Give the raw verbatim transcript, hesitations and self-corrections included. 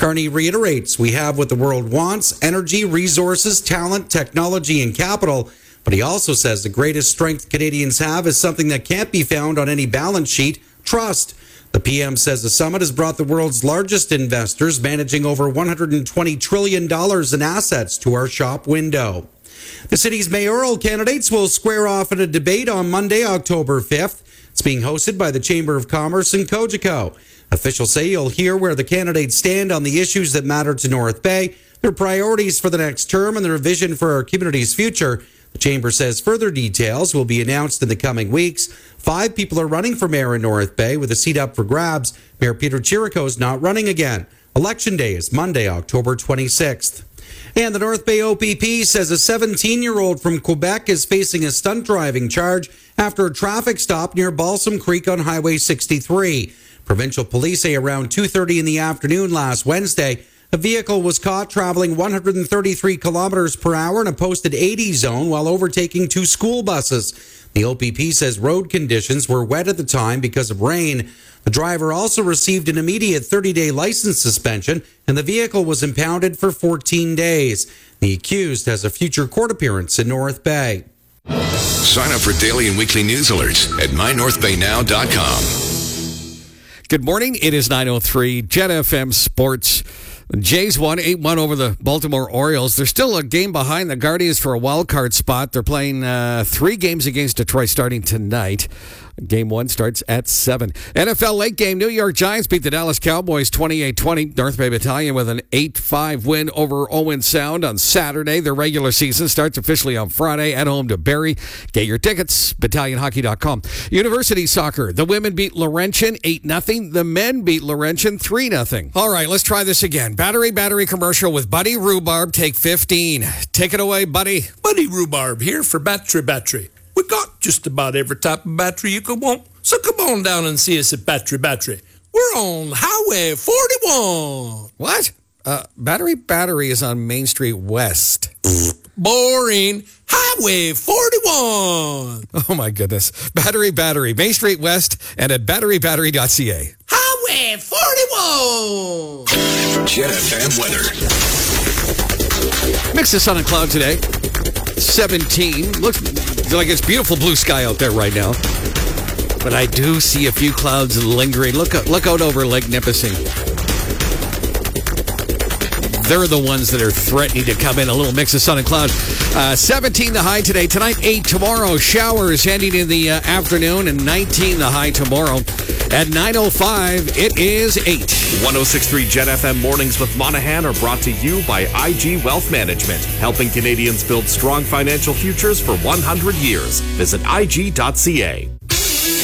Carney reiterates, we have what the world wants: energy, resources, talent, technology, and capital. But he also says the greatest strength Canadians have is something that can't be found on any balance sheet: trust. The P M says the summit has brought the world's largest investors, managing over one hundred twenty trillion dollars in assets, to our shop window. The city's mayoral candidates will square off in a debate on Monday, October fifth. It's being hosted by the Chamber of Commerce in Cogeco. Officials say you'll hear where the candidates stand on the issues that matter to North Bay, their priorities for the next term, and their vision for our community's future. The Chamber says further details will be announced in the coming weeks. Five people are running for mayor in North Bay with a seat up for grabs. Mayor Peter Chirico is not running again. Election day is Monday, October twenty-sixth. And the North Bay O P P says a seventeen-year-old from Quebec is facing a stunt driving charge after a traffic stop near Balsam Creek on Highway sixty-three. Provincial police say around two thirty in the afternoon last Wednesday, a vehicle was caught traveling one hundred thirty-three kilometers per hour in a posted eighty zone while overtaking two school buses. The O P P says road conditions were wet at the time because of rain. The driver also received an immediate thirty-day license suspension, and the vehicle was impounded for fourteen days. The accused has a future court appearance in North Bay. Sign up for daily and weekly news alerts at my north bay now dot com. Good morning. It is nine oh three Jet F M Sports. Jays won eight one over the Baltimore Orioles. They're still a game behind the Guardians for a wild card spot. They're playing uh, three games against Detroit starting tonight. Game one starts at seven. N F L late game. New York Giants beat the Dallas Cowboys twenty-eight twenty. North Bay Battalion with an eight five win over Owen Sound on Saturday. Their regular season starts officially on Friday at home to Barrie. Get your tickets, battalion hockey dot com. University soccer. The women beat Laurentian eight nothing. The men beat Laurentian three nothing. All right, let's try this again. Battery Battery commercial with Buddy Rhubarb. Take fifteen. Take it away, Buddy. Buddy Rhubarb here for Battery Battery. We got just about every type of battery you could want, so come on down and see us at Battery Battery. We're on Highway forty-one. What? Uh, Battery Battery is on Main Street West. Boring. Highway forty-one. Oh, my goodness. Battery Battery, Main Street West, and at battery battery dot c a. Highway forty-one. Jet F M weather. Mix of sun and cloud today. seventeen. Looks like it's beautiful blue sky out there right now. But I do see a few clouds lingering. Look, look out over Lake Nipissing. They're the ones that are threatening to come in. A little mix of sun and cloud. Uh, seventeen the high today. Tonight, eight tomorrow. Showers ending in the uh, afternoon, and nineteen the high tomorrow. At nine oh five, it is eight. one oh six point three Jet F M Mornings with Monahan are brought to you by I G Wealth Management, helping Canadians build strong financial futures for one hundred years. Visit I G dot C A.